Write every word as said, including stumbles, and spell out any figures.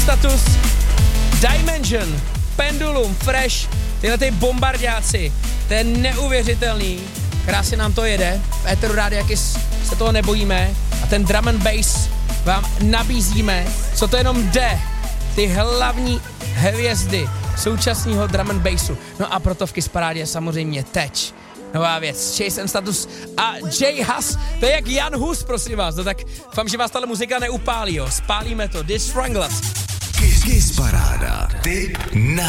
Status, Dimension, Pendulum, Fresh, tyhle ty bombardáci, to je neuvěřitelný, krásně nám to jede, v éteru Rádia Kiss se toho nebojíme a ten drum and bass vám nabízíme, co to jenom jde, ty hlavní hvězdy současného drum and bassu. No a proto v Kiss Parádě samozřejmě teď nová věc, Chase and Status a J Hus, to je jak Jan Hus, prosím vás, no tak doufám, že vás tahle muzika neupálí, jo, spálíme to, The Stranglers. Kiss, Kiss Paráda, tip na